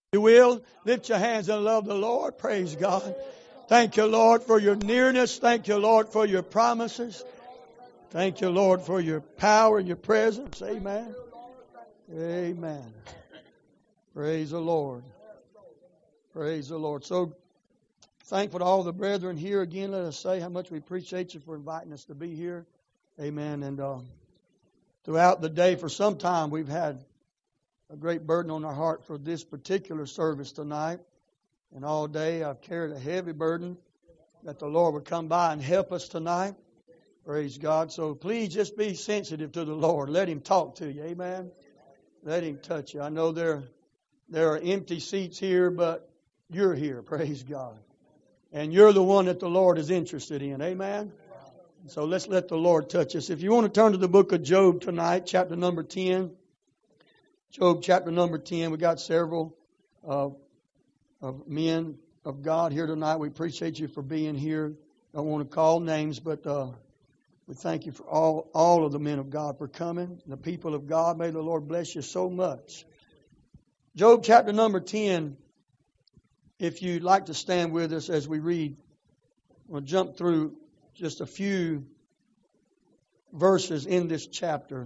You will lift your hands and love the Lord. Praise God. Thank you, Lord, for your nearness. Thank you, Lord, for your promises. Thank you, Lord, for your power and your presence. Amen. Amen. Praise the Lord. Praise the Lord. So thankful to all the brethren here. Again, let us say how much we appreciate you for inviting us to be here. Amen. And throughout the day, for some time, we've had a great burden on our heart for this particular service tonight. And all day I've carried a heavy burden that the Lord would come by and help us tonight. Praise God. So please just be sensitive to the Lord. Let Him talk to you. Amen. Let Him touch you. I know there are empty seats here, but you're here. Praise God. And you're the one that the Lord is interested in. Amen. So let's let the Lord touch us. If you want to turn to the book of Job tonight, chapter number 10. Job chapter number 10. We got several of men of God here tonight. We appreciate you for being here. I don't want to call names, but we thank you for all of the men of God for coming. The people of God, may the Lord bless you so much. Job chapter number 10. If you'd like to stand with us as we read, we'll jump through just a few verses in this chapter.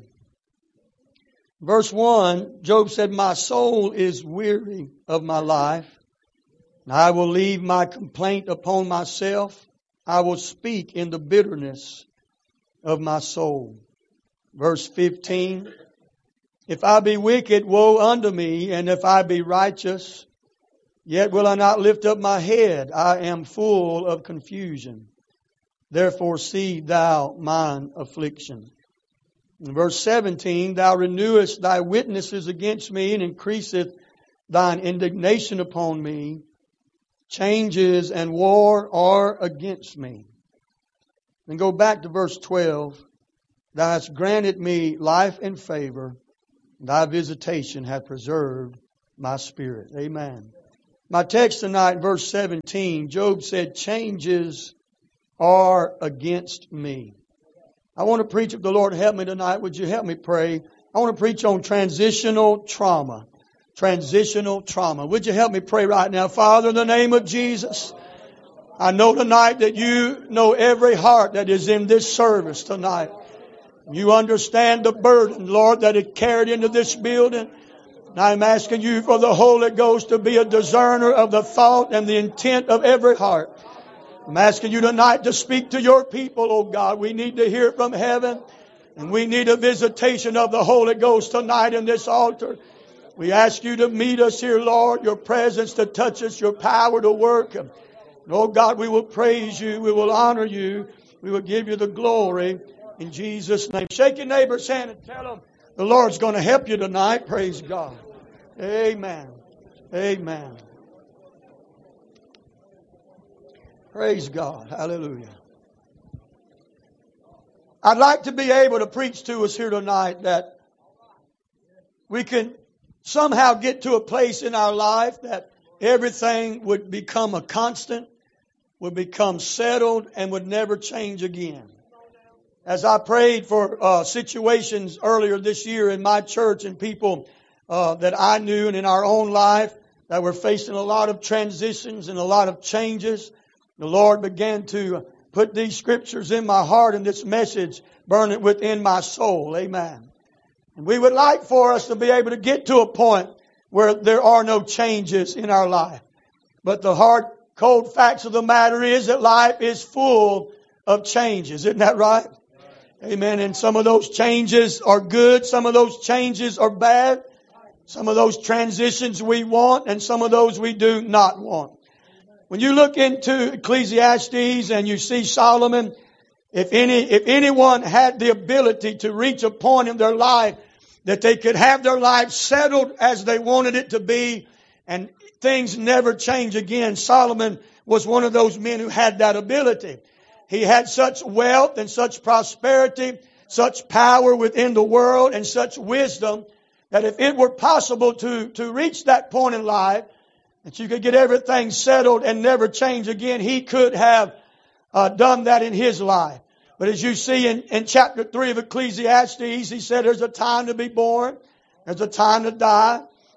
Verse 1, Job said, "My soul is weary of my life, and I will leave my complaint upon myself. I will speak in the bitterness of my soul." Verse 15, "If I be wicked, woe unto me, and if I be righteous, yet will I not lift up my head. I am full of confusion. Therefore see thou mine affliction." In verse 17, "Thou renewest thy witnesses against me, and increaseth thine indignation upon me. Changes and war are against me." And go back to verse 12. "Thou hast granted me life and favor. Thy visitation hath preserved my spirit." Amen. My text tonight, verse 17, Job said, "Changes are against me." I want to preach, if the Lord help me tonight, would you help me pray? I want to preach on transitional trauma. Transitional trauma. Would you help me pray right now? Father, in the name of Jesus, I know tonight that you know every heart that is in this service tonight. You understand the burden, Lord, that it carried into this building. And I'm asking you for the Holy Ghost to be a discerner of the thought and the intent of every heart. I'm asking you tonight to speak to your people, oh God. We need to hear from heaven, and we need a visitation of the Holy Ghost tonight in this altar. We ask you to meet us here, Lord, your presence to touch us, your power to work. And oh God, we will praise you, we will honor you, we will give you the glory in Jesus' name. Shake your neighbor's hand and tell them the Lord's going to help you tonight. Praise God. Amen. Amen. Praise God. Hallelujah. I'd like to be able to preach to us here tonight that we can somehow get to a place in our life that everything would become a constant, would become settled, and would never change again. As I prayed for situations earlier this year in my church and people that I knew and in our own life that were facing a lot of transitions and a lot of changes, the Lord began to put these scriptures in my heart and this message burning within my soul. Amen. And we would like for us to be able to get to a point where there are no changes in our life. But the hard, cold facts of the matter is that life is full of changes. Isn't that right? Amen. And some of those changes are good. Some of those changes are bad. Some of those transitions we want, and some of those we do not want. When you look into Ecclesiastes and you see Solomon, if anyone had the ability to reach a point in their life that they could have their life settled as they wanted it to be and things never change again, Solomon was one of those men who had that ability. He had such wealth and such prosperity, such power within the world and such wisdom that if it were possible to reach that point in life, that you could get everything settled and never change again, he could have done that in his life. But as you see in chapter 3 of Ecclesiastes, he said there's a time to be born, there's a time to die,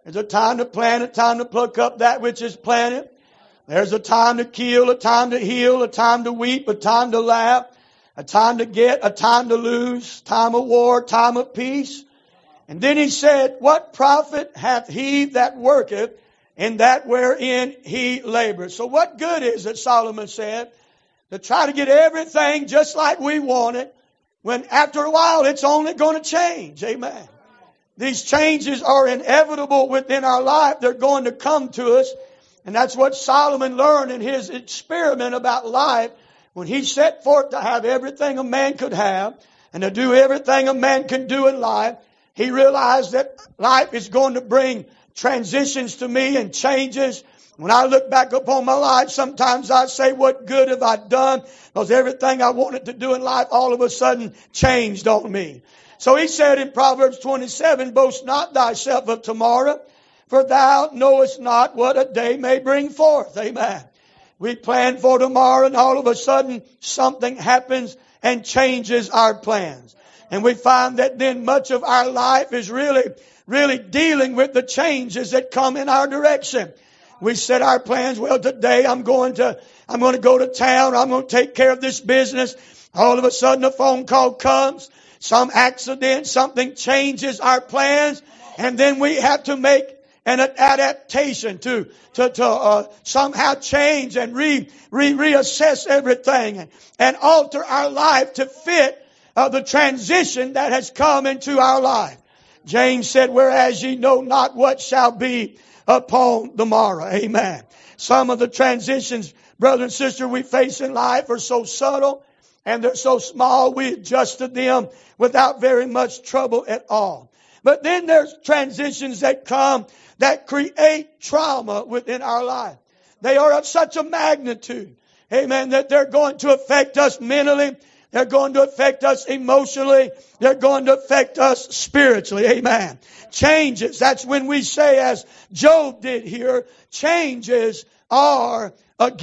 There's a time to plant, a time to pluck up that which is planted. There's a time to kill, a time to heal, a time to weep, a time to laugh, a time to get, a time to lose, time of war, time of peace. And then he said, what profit hath he that worketh in that wherein he laboreth? So what good is it, Solomon said, to try to get everything just like we want it, when after a while it's only going to change? Amen. These changes are inevitable within our life. They're going to come to us. And that's what Solomon learned in his experiment about life when he set forth to have everything a man could have and to do everything a man can do in life. He realized that life is going to bring transitions to me and changes. When I look back upon my life, sometimes I say, what good have I done? Because everything I wanted to do in life all of a sudden changed on me. So he said in Proverbs 27, boast not thyself of tomorrow, for thou knowest not what a day may bring forth. Amen. We plan for tomorrow and all of a sudden something happens and changes our plans. And we find that then much of our life is really dealing with the changes that come in our direction. We set our plans, well, today I'm going to go to town, I'm going to take care of this business. All of a sudden a phone call comes, some accident, something changes our plans, and then we have to make an adaptation to somehow change and reassess everything and alter our life to fit the transition that has come into our life. James said, whereas ye know not what shall be upon the morrow. Amen. Some of the transitions, brother and sister, we face in life are so subtle and they're so small, we adjust to them without very much trouble at all. But then there's transitions that come that create trauma within our life. They are of such a magnitude, amen, that they're going to affect us mentally. They're going to affect us emotionally. They're going to affect us spiritually. Amen. Changes. That's when we say, as Job did here, changes are a